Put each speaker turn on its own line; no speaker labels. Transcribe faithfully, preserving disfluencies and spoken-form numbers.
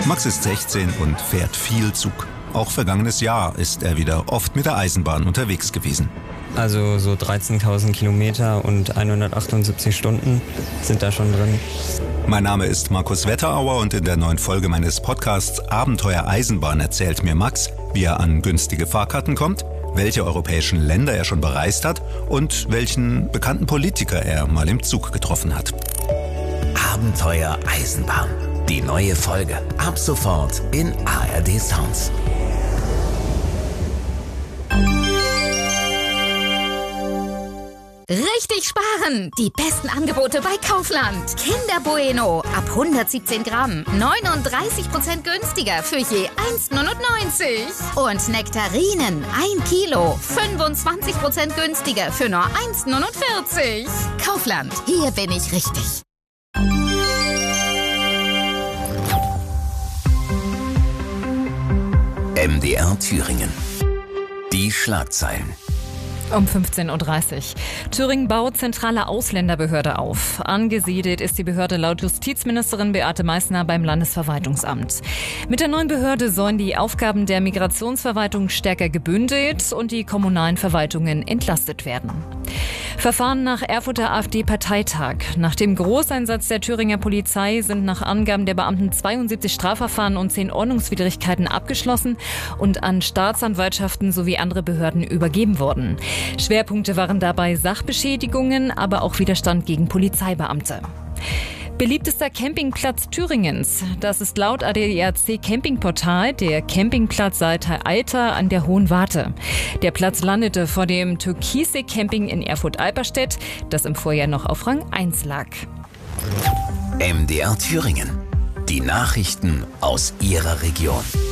Max ist sechzehn und fährt viel Zug. Auch vergangenes Jahr ist er wieder oft mit der Eisenbahn unterwegs gewesen.
Also so dreizehntausend Kilometer und hundertachtundsiebzig Stunden sind da schon drin.
Mein Name ist Markus Wetterauer und in der neuen Folge meines Podcasts Abenteuer Eisenbahn erzählt mir Max, wie er an günstige Fahrkarten kommt, welche europäischen Länder er schon bereist hat und welchen bekannten Politiker er mal im Zug getroffen hat.
Abenteuer Eisenbahn. Die neue Folge. Ab sofort in A R D Sounds.
Richtig sparen! Die besten Angebote bei Kaufland. Kinder Bueno ab hundertsiebzehn Gramm. neununddreißig Prozent günstiger für je eins Komma neunundneunzig. Und Nektarinen ein Kilo. fünfundzwanzig Prozent günstiger für nur eins Komma neunundvierzig. Kaufland. Hier bin ich richtig.
M D R Thüringen. Die Schlagzeilen.
Um fünfzehn Uhr dreißig. Thüringen baut zentrale Ausländerbehörde auf. Angesiedelt ist die Behörde laut Justizministerin Beate Meißner beim Landesverwaltungsamt. Mit der neuen Behörde sollen die Aufgaben der Migrationsverwaltung stärker gebündelt und die kommunalen Verwaltungen entlastet werden. Verfahren nach Erfurter AfD-Parteitag. Nach dem Großeinsatz der Thüringer Polizei sind nach Angaben der Beamten zweiundsiebzig Strafverfahren und zehn Ordnungswidrigkeiten abgeschlossen und an Staatsanwaltschaften sowie andere Behörden übergeben worden. Schwerpunkte waren dabei Sachbeschädigungen, aber auch Widerstand gegen Polizeibeamte. Beliebtester Campingplatz Thüringens. Das ist laut A D A C Campingportal der Campingplatz Salter Alter an der Hohen Warte. Der Platz landete vor dem Türkise Camping in Erfurt-Alperstedt, das im Vorjahr noch auf Rang eins lag.
M D R Thüringen. Die Nachrichten aus Ihrer Region.